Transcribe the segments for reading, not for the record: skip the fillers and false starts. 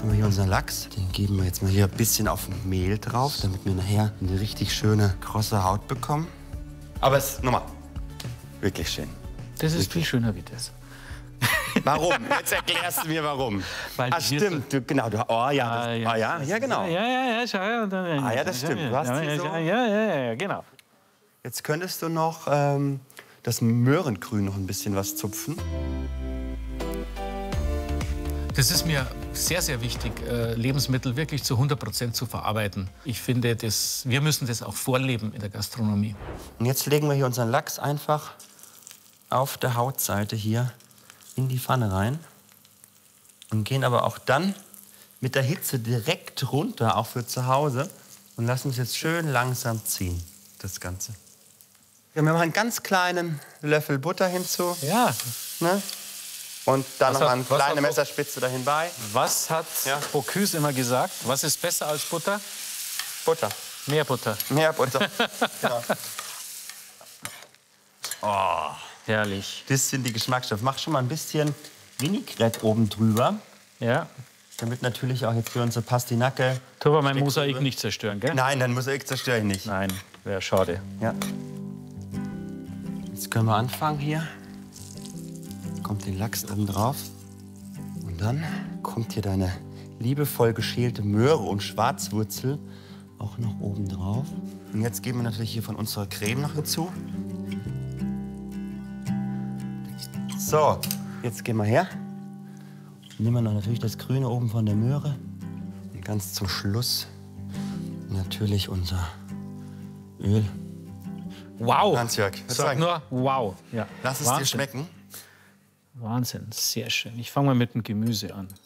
tun wir hier unseren Lachs. Den geben wir jetzt mal hier ein bisschen auf Mehl drauf, damit wir nachher eine richtig schöne, krosse Haut bekommen. Aber es ist, nochmal, wirklich schön. Das ist viel schöner wie das. Warum? Jetzt erklärst du mir, warum. Weil Ach, stimmt. Du, genau. Du, oh ja, ja, genau. Ja, schau her. Ah ja, das stimmt. Du hast hier so. Ja, genau. Jetzt könntest du noch das Möhrengrün noch ein bisschen was zupfen. Das ist mir sehr, sehr wichtig, Lebensmittel wirklich zu 100% zu verarbeiten. Ich finde, wir müssen das auch vorleben in der Gastronomie. Und jetzt legen wir hier unseren Lachs einfach auf der Hautseite hier in die Pfanne rein und gehen aber auch dann mit der Hitze direkt runter, auch für zu Hause, und lassen es jetzt schön langsam ziehen, das Ganze. Ja, wir machen einen ganz kleinen Löffel Butter hinzu. Ja. Ne? Und dann noch eine kleine Messerspitze dahin bei. Was hat Bocuse immer gesagt? Was ist besser als Butter? Butter. Mehr Butter. Mehr Butter. Genau. Oh, herrlich. Das sind die Geschmacksstoffe. Mach schon mal ein bisschen Vinaigrette oben drüber. Ja. Damit natürlich auch jetzt für unsere Pastinake... Tu aber mein Mosaik nicht zerstören, gell? Nein, dein Mosaik zerstöre ich nicht. Nein, wäre schade. Ja. Jetzt können wir anfangen hier. Kommt den Lachs oben drauf. Und dann kommt hier deine liebevoll geschälte Möhre und Schwarzwurzel auch noch oben drauf. Und jetzt geben wir natürlich hier von unserer Creme noch hinzu. So, jetzt gehen wir her. Nehmen wir noch natürlich das Grüne oben von der Möhre. Und ganz zum Schluss natürlich unser Öl. Wow! Hans-Jörg, sag nur wow. Ja. Lass es dir schmecken. Wahnsinn, sehr schön. Ich fange mal mit dem Gemüse an.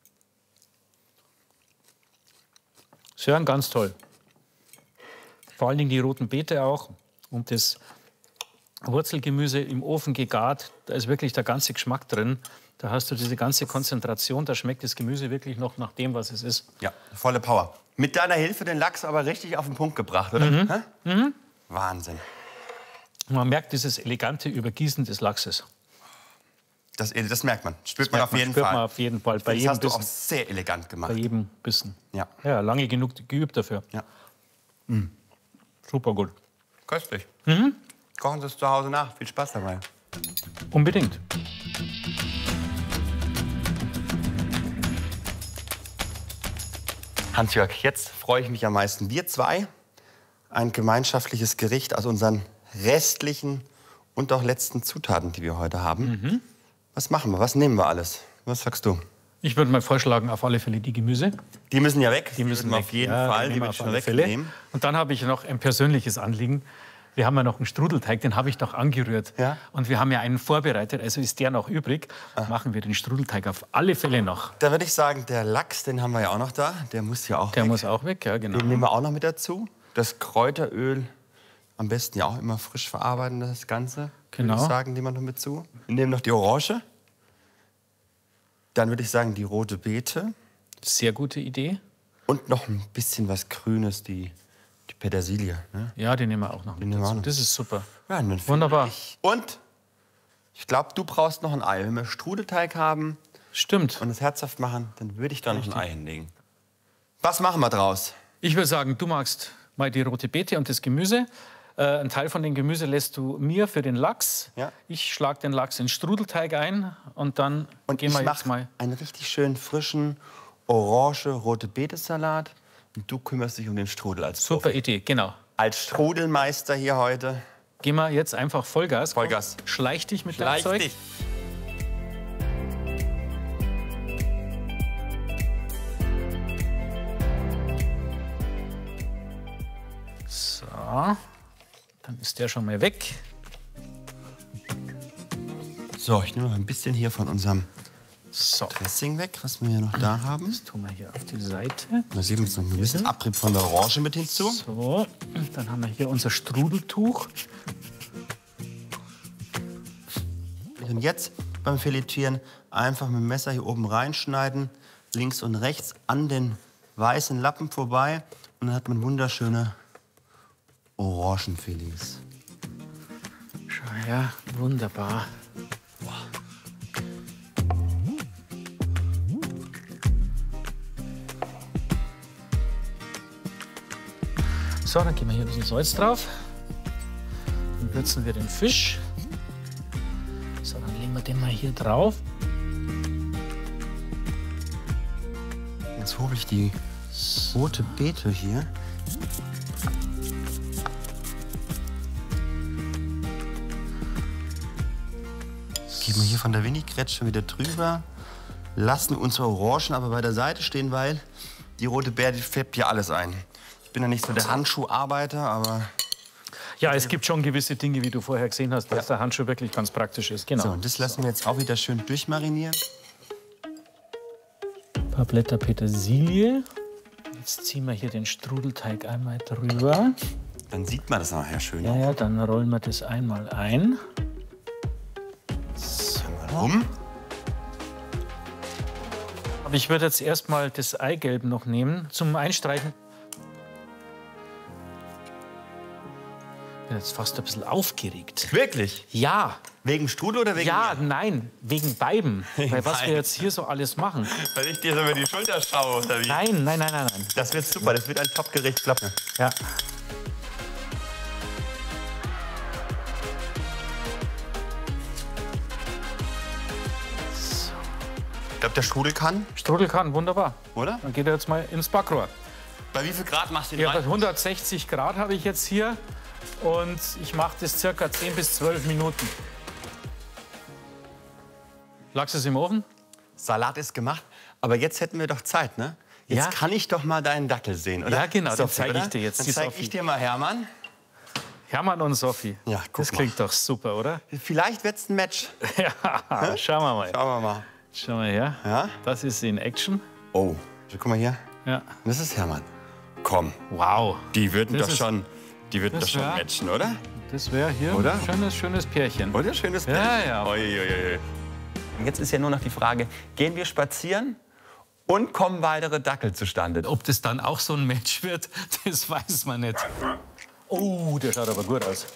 Sören, ganz toll. Vor allen Dingen die roten Beete auch und das Wurzelgemüse im Ofen gegart. Da ist wirklich der ganze Geschmack drin. Da hast du diese ganze Konzentration. Da schmeckt das Gemüse wirklich noch nach dem, was es ist. Ja, volle Power. Mit deiner Hilfe den Lachs aber richtig auf den Punkt gebracht, oder? Wahnsinn. Man merkt dieses elegante Übergießen des Lachses. Das merkt man. Spürt man auf jeden Spürt Fall. man auf jeden Fall. Bei Das jedem hast du auch Bissen. sehr elegant gemacht. Bei jedem Bissen. Ja. Ja, lange genug geübt dafür. Ja. Super gut. Köstlich. Kochen Sie es zu Hause nach. Viel Spaß dabei. Unbedingt. Hans-Jörg, jetzt freue ich mich am meisten. Wir zwei, ein gemeinschaftliches Gericht aus unseren restlichen und auch letzten Zutaten, die wir heute haben. Was machen wir? Was nehmen wir alles? Was sagst du? Ich würde mal vorschlagen, auf alle Fälle die Gemüse. Die müssen ja weg. Die müssen auf jeden Fall. Die würde ich schon wegnehmen. Und dann habe ich noch ein persönliches Anliegen. Wir haben ja noch einen Strudelteig, den habe ich doch angerührt. Ja. Und wir haben ja einen vorbereitet, also ist der noch übrig. Machen wir den Strudelteig auf alle Fälle noch. Da würde ich sagen, der Lachs, den haben wir ja auch noch da. Der muss ja auch Der weg. muss auch weg, ja genau. Den nehmen wir auch noch mit dazu. Das Kräuteröl, am besten ja auch immer frisch verarbeiten, das Ganze. Genau. Würde ich sagen, nehmen wir noch mit zu. Wir nehmen noch die Orange. Dann würde ich sagen, die rote Beete. Sehr gute Idee. Und noch ein bisschen was Grünes, die Petersilie. Ne? Ja, die nehmen wir auch noch mit nehmen wir dazu. auch noch. Das ist super. Ja, und dann Wunderbar. Und ich glaube, du brauchst noch ein Ei. Wenn wir Strudelteig haben Stimmt. und es herzhaft machen, dann würde ich da noch ein Ei hinlegen. Was machen wir draus? Ich würde sagen, du magst mal die rote Beete und das Gemüse. Ein Teil von dem Gemüse lässt du mir für den Lachs. Ja. Ich schlage den Lachs in Strudelteig ein und dann gehen wir jetzt mal. Einen richtig schönen frischen orange-rote Beete-Salat. Und du kümmerst dich um den Strudel als Super Profi. Idee, genau. Als Strudelmeister hier heute. Gehen wir jetzt einfach Vollgas. Vollgas. Schleich dich mit deinem Leicht Zeug. dich. So, dann ist der schon mal weg. So, ich nehme noch ein bisschen hier von unserem So, Dressing weg, was wir hier noch da haben. das tun wir hier auf die Seite. Da sehen wir jetzt noch ein bisschen Abrieb von der Orange mit hinzu. So, dann haben wir hier unser Strudeltuch. Und jetzt beim Filetieren einfach mit dem Messer hier oben reinschneiden, links und rechts an den weißen Lappen vorbei. Und dann hat man wunderschöne Orangenfilets. Schau her, wunderbar. So, dann geben wir hier ein bisschen Salz drauf. Dann würzen wir den Fisch. So, dann legen wir den mal hier drauf. Jetzt hole ich die rote Beete hier. Geben wir hier von der Vinaigrette schon wieder drüber. Lassen unsere Orangen aber bei der Seite stehen, weil die rote Beete die färbt hier alles ein. Ich bin ja nicht so der Handschuharbeiter, aber... Ja, es gibt schon gewisse Dinge, wie du vorher gesehen hast, dass der Handschuh wirklich ganz praktisch ist. Genau. So, und das lassen wir jetzt auch wieder schön durchmarinieren. Ein paar Blätter Petersilie. Jetzt ziehen wir hier den Strudelteig einmal drüber. Dann sieht man das nachher schön. Ja, dann rollen wir das einmal ein. Rum. Aber ich würde jetzt erstmal das Eigelb noch nehmen zum Einstreichen. Ich bin jetzt fast ein bisschen aufgeregt. Wirklich? Ja. Wegen Strudel oder wegen Ja, mir? nein, wegen beiden. Weil was Nein. wir jetzt hier so alles machen. Weil ich dir so über die Schulter schaue, oder wie? Nein, nein, nein, nein, nein. Das wird super, das wird ein Top-Gericht klappen. Ja. Ich glaube, der Strudel kann, Strudel kann, wunderbar. oder? Dann geht er jetzt mal ins Backrohr. Bei wie viel Grad machst du den Ja, bei rein? 160 Grad habe ich jetzt hier. Und ich mache das circa 10 bis 12 Minuten. Lachs ist im Ofen? Salat ist gemacht, aber jetzt hätten wir doch Zeit, ne? Jetzt Ja. kann ich doch mal deinen Dackel sehen, oder? Ja, genau, den Sophie, zeige ich oder? dir jetzt, Dann die zeige Sophie. ich dir mal Hermann. Hermann und Sophie. Ja, guck das klingt doch super, oder? Vielleicht wird's ein Match. Ja, schauen wir mal. Schauen wir mal. Schau mal her. Ja? Das ist in Action. Oh, so, guck mal hier. Ja. Das ist Hermann. Komm, Wow. die würden Das doch ist- schon, das wär- matchen, oder? Das wäre hier Oder? ein schönes Pärchen. Oder? Schönes Ja, ja. Uiuiui. Jetzt ist ja nur noch die Frage, gehen wir spazieren und kommen weitere Dackel zustande? Ob das dann auch so ein Match wird, das weiß man nicht. Oh, der schaut aber gut aus.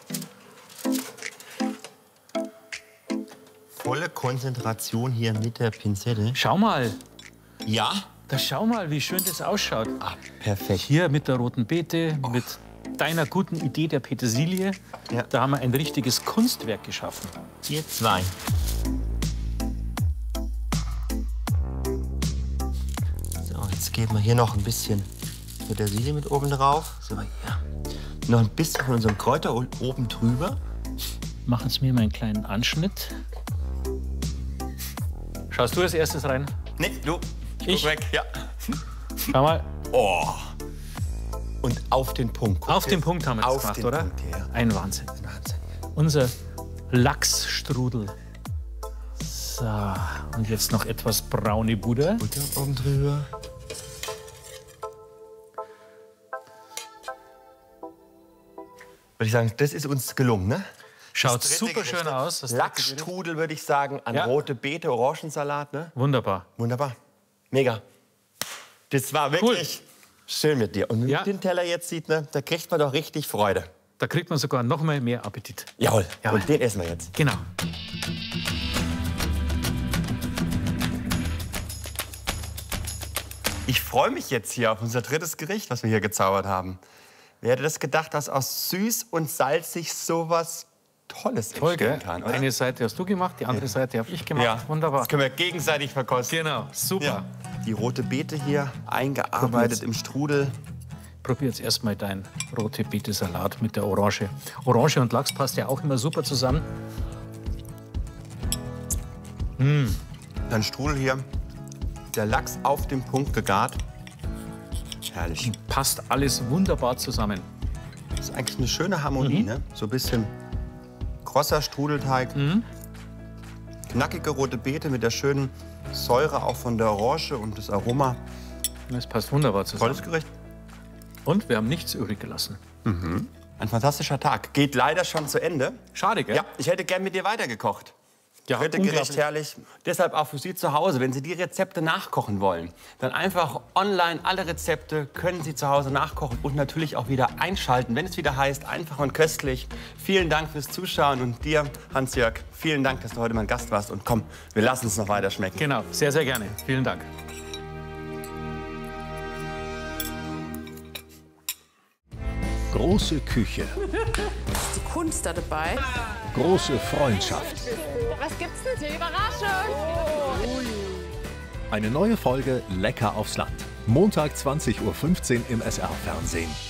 Volle Konzentration hier mit der Pinzette. Schau mal. Ja? Schau mal, wie schön das ausschaut. Ah, perfekt. Hier mit der roten Beete, mit deiner guten Idee der Petersilie. Ja. Da haben wir ein richtiges Kunstwerk geschaffen. Ihr zwei. So, jetzt geben wir hier noch ein bisschen Petersilie mit oben drauf. So, hier. Noch ein bisschen von unserem Kräuter oben drüber. Machen jetzt mir mal einen kleinen Anschnitt. Schaust du als erstes rein? Nee, du. Ich? Guck weg. Ja. Schau mal. Oh. Und auf den Punkt. Guck Auf den jetzt. Punkt haben wir das Auf gemacht, den oder? Punkt hier. Ein Wahnsinn. Wahnsinn. Unser Lachsstrudel. So, und jetzt noch etwas braune Butter. Butter oben drüber. Würde ich sagen, das ist uns gelungen, ne? Schaut Das dritte super Gericht, schön ne? aus. Das dritte Gericht. Lachsstrudel, würde ich sagen, an Ja. rote Beete, Orangensalat, ne? Wunderbar. Wunderbar. Mega. Das war wirklich schön mit dir. Und wenn Ja. man den Teller jetzt sieht, ne, da kriegt man doch richtig Freude. Da kriegt man sogar noch mal mehr Appetit. Jawohl. Jawohl. Und den essen wir jetzt. Genau. Ich freue mich jetzt hier auf unser drittes Gericht, was wir hier gezaubert haben. Wer hätte das gedacht, dass aus süß und salzig sowas Tolles Toll, gell? entstehen kann, oder? Eine Seite hast du gemacht, die andere Seite habe ich gemacht. Ja, Wunderbar. Das können wir gegenseitig verkosten. Genau, super. Ja. Die rote Beete hier eingearbeitet im Strudel. Probier jetzt erstmal deinen rote Beete-Salat mit der Orange. Orange und Lachs passt ja auch immer super zusammen. Dann Strudel hier. Der Lachs auf dem Punkt gegart. Herrlich. Passt alles wunderbar zusammen. Das ist eigentlich eine schöne Harmonie, ne? So ein bisschen krosser Strudelteig. Knackige rote Beete mit der schönen Säure auch von der Orange und das Aroma. Das passt wunderbar zusammen. Tolles Gericht. Und wir haben nichts übrig gelassen. Ein fantastischer Tag. Geht leider schon zu Ende. Schade, gell? Ja, ich hätte gern mit dir weitergekocht. Ja, Dritte Gericht unglaublich. herrlich. Deshalb auch für Sie zu Hause, wenn Sie die Rezepte nachkochen wollen, dann einfach online alle Rezepte können Sie zu Hause nachkochen und natürlich auch wieder einschalten, wenn es wieder heißt, einfach und köstlich. Vielen Dank fürs Zuschauen und dir, Hans-Jörg, vielen Dank, dass du heute mein Gast warst. Und komm, wir lassen es noch weiter schmecken. Genau, sehr, sehr gerne. Vielen Dank. Große Küche. Die Kunst da dabei. Große Freundschaft. Was gibt's denn hier? Überraschung! Eine neue Folge Lecker aufs Land. Montag 20:15 Uhr im SR-Fernsehen.